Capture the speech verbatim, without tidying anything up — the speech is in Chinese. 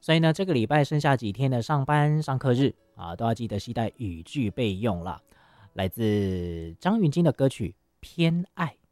所以呢，这个礼拜剩下几天的上班上课日啊，都要记得携带雨具备用了。来自张芸京的歌曲《偏爱》。